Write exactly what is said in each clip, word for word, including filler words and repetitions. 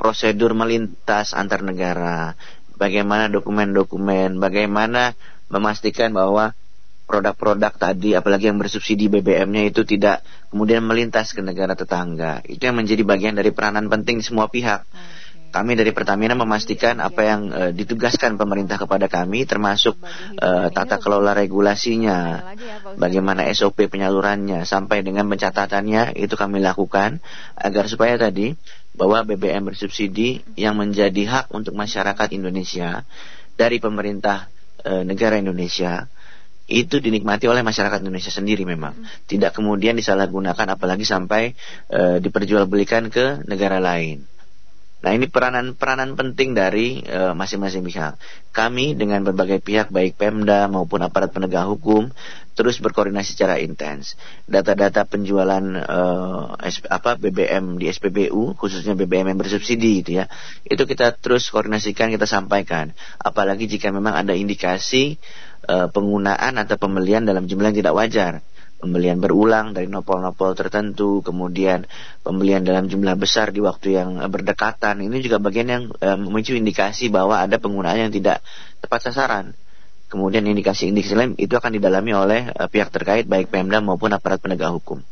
prosedur melintas antar negara, bagaimana dokumen-dokumen, bagaimana memastikan bahwa produk-produk tadi, apalagi yang bersubsidi B B M-nya itu tidak kemudian melintas ke negara tetangga. Itu yang menjadi bagian dari peranan penting semua pihak. Kami dari Pertamina memastikan apa yang uh, ditugaskan pemerintah kepada kami, termasuk uh, tata kelola regulasinya, bagaimana S O P penyalurannya, sampai dengan pencatatannya, itu kami lakukan agar supaya tadi bahwa B B M bersubsidi yang menjadi hak untuk masyarakat Indonesia dari pemerintah uh, negara Indonesia itu dinikmati oleh masyarakat Indonesia sendiri memang. Tidak kemudian disalahgunakan apalagi sampai uh, diperjualbelikan ke negara lain. Nah, ini peranan-peranan penting dari uh, masing-masing pihak. Kami dengan berbagai pihak baik Pemda maupun aparat penegak hukum terus berkoordinasi secara intens. Data-data penjualan uh, apa B B M di S P B U, khususnya B B M yang bersubsidi gitu ya. Itu kita terus koordinasikan, kita sampaikan. Apalagi jika memang ada indikasi uh, penggunaan atau pembelian dalam jumlah yang tidak wajar. Pembelian berulang dari nopol-nopol tertentu, kemudian pembelian dalam jumlah besar di waktu yang berdekatan. Ini juga bagian yang e, memicu indikasi bahwa ada penggunaan yang tidak tepat sasaran. Kemudian indikasi-indikasi lain itu akan didalami oleh e, pihak terkait, baik Pemda maupun aparat penegak hukum.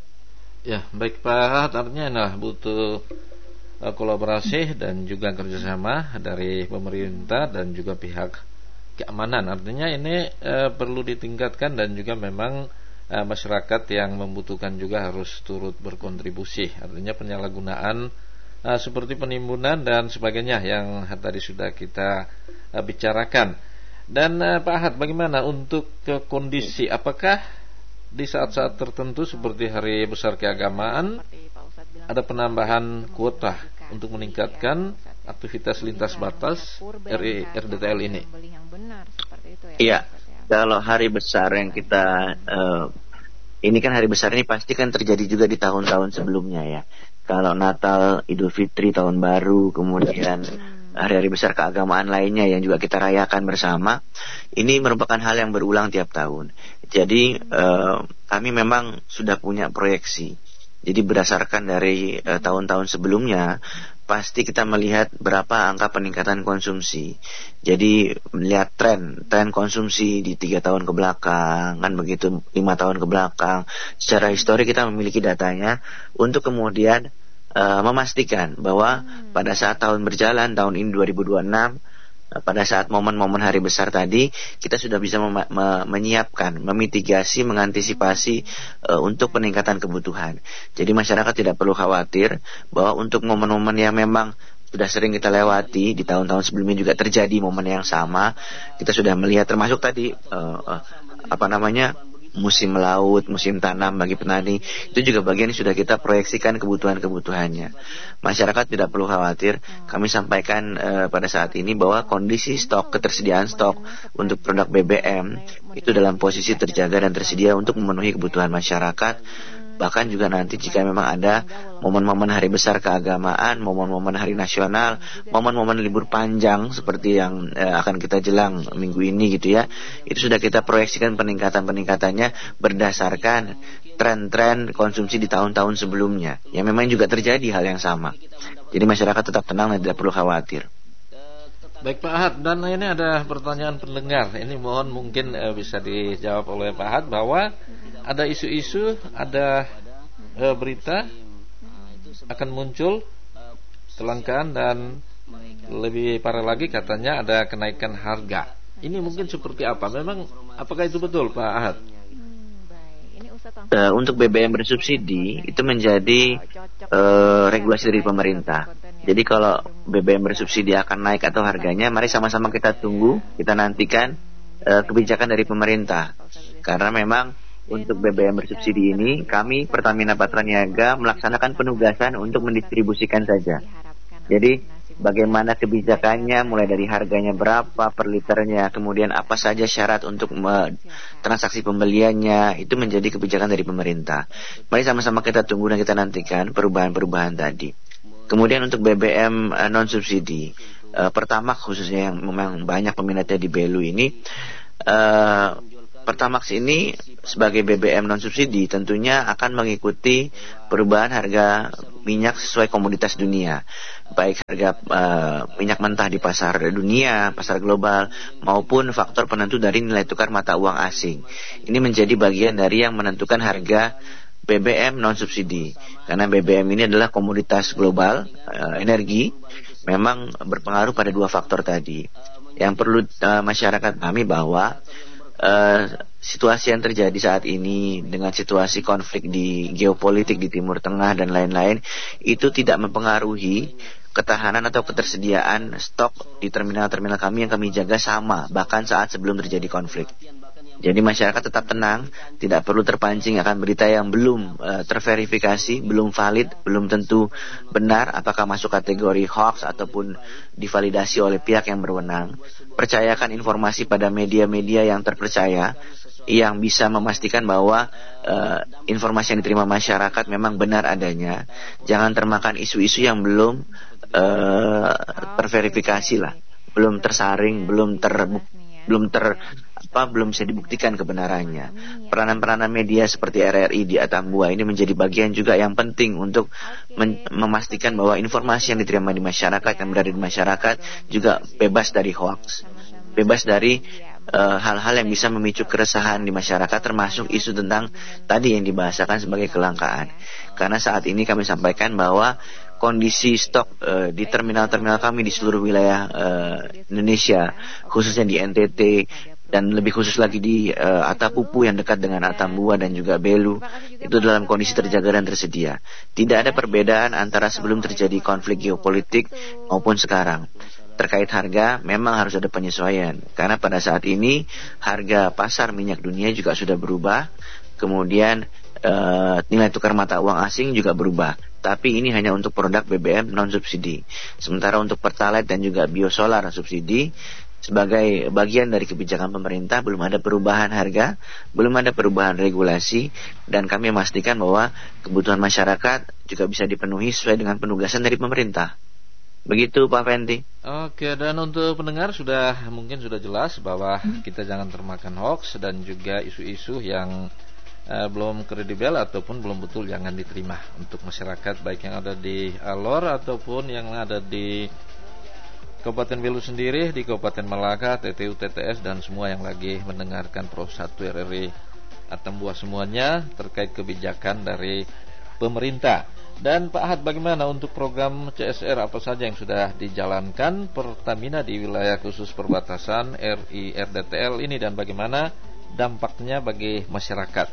Ya, baik Pak, artinya nah butuh e, kolaborasi dan juga kerjasama dari pemerintah dan juga pihak keamanan. Artinya ini e, perlu ditingkatkan dan juga memang masyarakat yang membutuhkan juga harus turut berkontribusi. Artinya penyalahgunaan uh, seperti penimbunan dan sebagainya yang tadi sudah kita uh, bicarakan. Dan uh, Pak Ahad, bagaimana untuk ke kondisi? Apakah di saat-saat tertentu seperti hari besar keagamaan ada penambahan kuota untuk meningkatkan aktivitas lintas batas R D T L ini? Iya. Kalau hari besar yang kita uh, ini kan hari besar ini pasti kan terjadi juga di tahun-tahun sebelumnya ya. Kalau Natal, Idul Fitri, Tahun Baru, kemudian hari-hari besar keagamaan lainnya yang juga kita rayakan bersama, ini merupakan hal yang berulang tiap tahun. Jadi uh, kami memang sudah punya proyeksi. Jadi berdasarkan dari uh, tahun-tahun sebelumnya, pasti kita melihat berapa angka peningkatan konsumsi. Jadi melihat tren, tren konsumsi di tiga tahun ke belakang, kan begitu, lima tahun ke belakang. Secara histori kita memiliki datanya untuk kemudian uh, memastikan bahwa pada saat tahun berjalan, tahun ini dua ribu dua puluh enam, pada saat momen-momen hari besar tadi kita sudah bisa mem- me- menyiapkan, memitigasi, mengantisipasi uh, untuk peningkatan kebutuhan. Jadi masyarakat tidak perlu khawatir bahwa untuk momen-momen yang memang sudah sering kita lewati di tahun-tahun sebelumnya juga terjadi momen yang sama. Kita sudah melihat termasuk tadi uh, uh, apa namanya musim laut, musim tanam bagi petani, itu juga bagian yang sudah kita proyeksikan kebutuhan-kebutuhannya. Masyarakat tidak perlu khawatir. Kami sampaikan uh, pada saat ini bahwa kondisi stok, ketersediaan stok untuk produk B B M itu dalam posisi terjaga dan tersedia untuk memenuhi kebutuhan masyarakat. Bahkan juga nanti jika memang ada momen-momen hari besar keagamaan, momen-momen hari nasional, momen-momen libur panjang seperti yang eh, akan kita jelang minggu ini gitu ya, itu sudah kita proyeksikan peningkatan-peningkatannya berdasarkan tren-tren konsumsi di tahun-tahun sebelumnya, yang memang juga terjadi hal yang sama. Jadi masyarakat tetap tenang dan tidak perlu khawatir. Baik Pak Ahad, dan ini ada pertanyaan pendengar. Ini mohon mungkin uh, bisa dijawab oleh Pak Ahad bahwa ada isu-isu, ada uh, berita akan muncul kelangkaan dan lebih parah lagi katanya ada kenaikan harga. Ini mungkin seperti apa? Memang apakah itu betul Pak Ahad? Uh, untuk B B M bersubsidi itu menjadi uh, regulasi dari pemerintah. Jadi kalau B B M bersubsidi akan naik atau harganya, mari sama-sama kita tunggu, kita nantikan uh, kebijakan dari pemerintah. Karena memang untuk B B M bersubsidi ini, kami Pertamina Patraniaga melaksanakan penugasan untuk mendistribusikan saja. Jadi bagaimana kebijakannya, mulai dari harganya berapa per liternya, kemudian apa saja syarat untuk me- transaksi pembeliannya, itu menjadi kebijakan dari pemerintah. Mari sama-sama kita tunggu dan kita nantikan perubahan-perubahan tadi. Kemudian untuk B B M uh, non-subsidi, uh, pertama khususnya yang memang banyak peminatnya di Belu ini, uh, Pertamax ini sebagai B B M non subsidi tentunya akan mengikuti perubahan harga minyak sesuai komoditas dunia, baik harga uh, minyak mentah di pasar dunia, pasar global, maupun faktor penentu dari nilai tukar mata uang asing. Ini menjadi bagian dari yang menentukan harga B B M non subsidi, karena B B M ini adalah komoditas global uh, energi, memang berpengaruh pada dua faktor tadi. Yang perlu uh, masyarakat pahami bahwa Uh, situasi yang terjadi saat ini dengan situasi konflik di geopolitik di Timur Tengah dan lain-lain itu tidak mempengaruhi ketahanan atau ketersediaan stok di terminal-terminal kami yang kami jaga sama bahkan saat sebelum terjadi konflik. Jadi masyarakat tetap tenang, tidak perlu terpancing akan berita yang belum uh, terverifikasi, belum valid, belum tentu benar apakah masuk kategori hoax ataupun divalidasi oleh pihak yang berwenang. Percayakan informasi pada media-media yang terpercaya, yang bisa memastikan bahwa uh, informasi yang diterima masyarakat memang benar adanya. Jangan termakan isu-isu yang belum uh, terverifikasi lah, belum tersaring, belum ter belum ter apa belum bisa dibuktikan kebenarannya. Peranan-peranan media seperti R R I di Atambua ini menjadi bagian juga yang penting untuk men- memastikan bahwa informasi yang diterima di masyarakat, yang berada di masyarakat juga bebas dari hoax, bebas dari uh, hal-hal yang bisa memicu keresahan di masyarakat, termasuk isu tentang tadi yang dibahasakan sebagai kelangkaan. Karena saat ini kami sampaikan bahwa kondisi stok uh, di terminal-terminal kami di seluruh wilayah uh, Indonesia, khususnya di N T T dan lebih khusus lagi di uh, Atapupu yang dekat dengan Atambua dan juga Belu, itu dalam kondisi terjaga dan tersedia. Tidak ada perbedaan antara sebelum terjadi konflik geopolitik maupun sekarang. Terkait harga, memang harus ada penyesuaian, karena pada saat ini harga pasar minyak dunia juga sudah berubah, kemudian uh, nilai tukar mata uang asing juga berubah. Tapi ini hanya untuk produk B B M non subsidi. Sementara untuk Pertalite dan juga biosolar subsidi, sebagai bagian dari kebijakan pemerintah, belum ada perubahan harga, belum ada perubahan regulasi, dan kami memastikan bahwa kebutuhan masyarakat juga bisa dipenuhi sesuai dengan penugasan dari pemerintah. Begitu Pak Fendi. Oke, dan untuk pendengar sudah mungkin sudah jelas bahwa kita jangan termakan hoax dan juga isu-isu yang uh, belum kredibel ataupun belum betul jangan diterima untuk masyarakat, baik yang ada di Alor ataupun yang ada di Kabupaten Belu sendiri, di Kabupaten Malaka, T T U, T T S, dan semua yang lagi mendengarkan Pro satu R R I Atambua semuanya terkait kebijakan dari pemerintah. Dan Pak Ahad, bagaimana untuk program C S R apa saja yang sudah dijalankan Pertamina di wilayah khusus perbatasan R I R D T L ini, dan bagaimana dampaknya bagi masyarakat?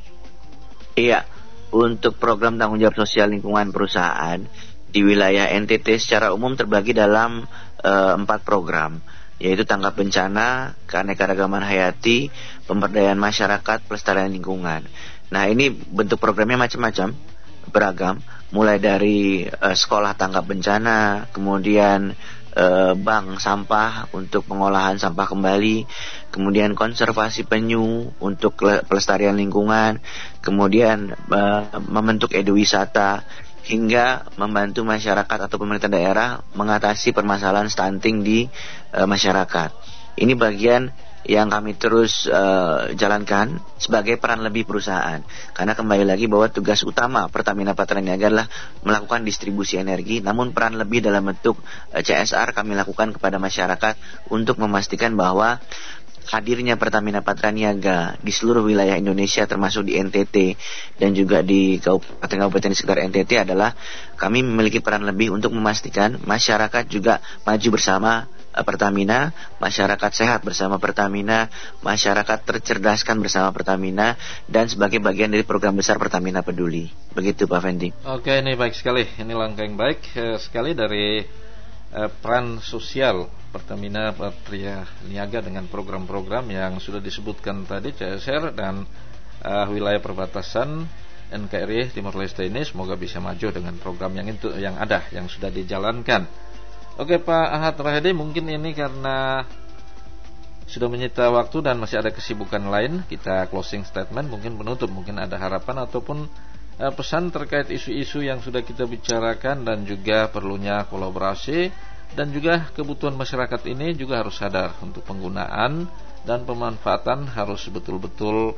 Iya, untuk program tanggung jawab sosial lingkungan perusahaan di wilayah N T T secara umum terbagi dalam uh, empat program, yaitu tanggap bencana, keanekaragaman hayati, pemberdayaan masyarakat, pelestarian lingkungan. Nah, ini bentuk programnya macam-macam, beragam, mulai dari uh, sekolah tanggap bencana, kemudian uh, bank sampah untuk pengolahan sampah kembali, kemudian konservasi penyu untuk pelestarian lingkungan, kemudian uh, membentuk eduwisata, hingga membantu masyarakat atau pemerintah daerah mengatasi permasalahan stunting di uh, masyarakat. Ini bagian yang kami terus uh, jalankan sebagai peran lebih perusahaan. Karena kembali lagi bahwa tugas utama Pertamina Patraniaga adalah melakukan distribusi energi, namun peran lebih dalam bentuk uh, C S R kami lakukan kepada masyarakat untuk memastikan bahwa hadirnya Pertamina Patraniaga di seluruh wilayah Indonesia termasuk di N T T dan juga di kabupaten-kabupaten di sekitar N T T adalah kami memiliki peran lebih untuk memastikan masyarakat juga maju bersama Pertamina, masyarakat sehat bersama Pertamina, masyarakat tercerdaskan bersama Pertamina, dan sebagai bagian dari program besar Pertamina Peduli. Begitu Pak Fendi. Oke, ini baik sekali. Ini langkah yang baik eh, sekali dari eh, peran sosial Pertamina Patraniaga dengan program-program yang sudah disebutkan tadi, C S R dan uh, wilayah perbatasan N K R I Timor Leste ini semoga bisa maju dengan program yang itu yang ada yang sudah dijalankan. Oke Pak Ahad Rahedi, mungkin ini karena sudah menyita waktu dan masih ada kesibukan lain, kita closing statement mungkin penutup, mungkin ada harapan ataupun uh, pesan terkait isu-isu yang sudah kita bicarakan dan juga perlunya kolaborasi. Dan juga kebutuhan masyarakat ini juga harus sadar untuk penggunaan dan pemanfaatan harus betul-betul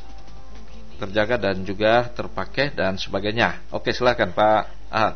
terjaga dan juga terpakai dan sebagainya. Oke, silakan Pak Ahad.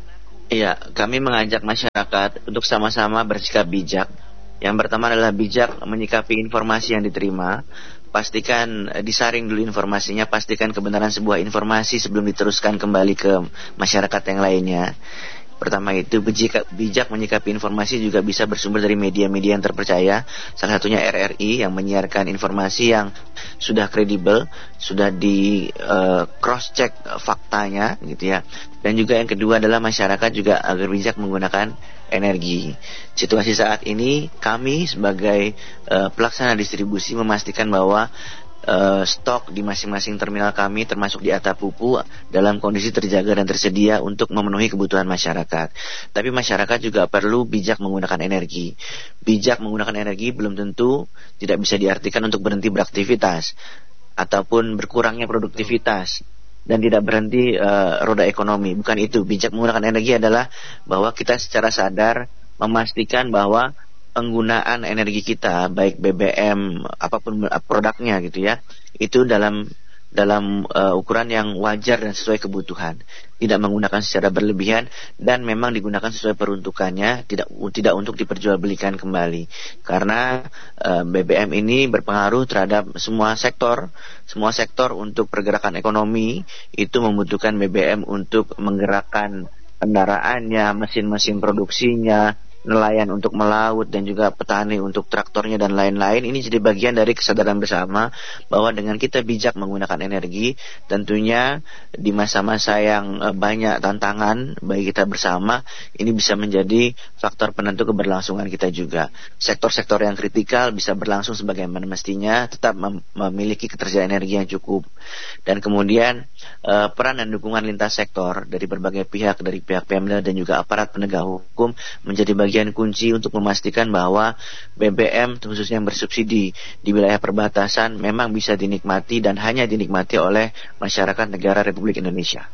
Iya, kami mengajak masyarakat untuk sama-sama bersikap bijak. Yang pertama adalah bijak menyikapi informasi yang diterima. Pastikan disaring dulu informasinya, pastikan kebenaran sebuah informasi sebelum diteruskan kembali ke masyarakat yang lainnya. Pertama itu bijak, bijak menyikapi informasi juga bisa bersumber dari media-media yang terpercaya. Salah satunya R R I yang menyiarkan informasi yang sudah kredibel, sudah di uh, cross check faktanya gitu ya. Dan juga yang kedua adalah masyarakat juga agar bijak menggunakan energi. Situasi saat ini kami sebagai uh, pelaksana distribusi memastikan bahwa Uh, stok di masing-masing terminal kami termasuk di atap pupu dalam kondisi terjaga dan tersedia untuk memenuhi kebutuhan masyarakat. Tapi masyarakat juga perlu bijak menggunakan energi. Bijak menggunakan energi belum tentu tidak bisa diartikan untuk berhenti beraktivitas ataupun berkurangnya produktivitas dan tidak berhenti uh, roda ekonomi. Bukan itu. Bijak menggunakan energi adalah bahwa kita secara sadar memastikan bahwa penggunaan energi kita baik B B M apapun produknya gitu ya, itu dalam dalam uh, ukuran yang wajar dan sesuai kebutuhan, tidak menggunakan secara berlebihan dan memang digunakan sesuai peruntukannya, tidak tidak untuk diperjualbelikan kembali, karena uh, B B M ini berpengaruh terhadap semua sektor semua sektor untuk pergerakan ekonomi. Itu membutuhkan B B M untuk menggerakkan kendaraannya, mesin-mesin produksinya, nelayan untuk melaut, dan juga petani untuk traktornya dan lain-lain. Ini jadi bagian dari kesadaran bersama bahwa dengan kita bijak menggunakan energi, tentunya di masa-masa yang banyak tantangan bagi kita bersama, ini bisa menjadi faktor penentu keberlangsungan kita juga. Sektor-sektor yang kritikal bisa berlangsung sebagaimana mestinya, tetap mem- memiliki ketersediaan energi yang cukup. Dan kemudian uh, peran dan dukungan lintas sektor dari berbagai pihak, dari pihak Pemda dan juga aparat penegak hukum menjadi bagian bagian kunci untuk memastikan bahwa B B M khususnya yang bersubsidi di wilayah perbatasan memang bisa dinikmati dan hanya dinikmati oleh masyarakat negara Republik Indonesia.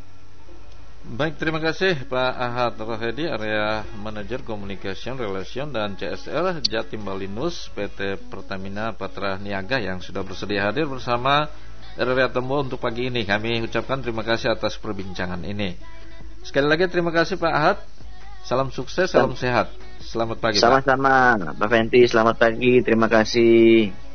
Baik, terima kasih Pak Ahad Rohedi, Area Manager Communication Relation dan C S L Jatim Balinus P T Pertamina Patra Niaga yang sudah bersedia hadir bersama Area Temu untuk pagi ini. Kami ucapkan terima kasih atas perbincangan ini. Sekali lagi terima kasih Pak Ahad. Salam sukses, salam sehat. Selamat pagi. Sama-sama, Pak Fenty. Selamat pagi. Terima kasih.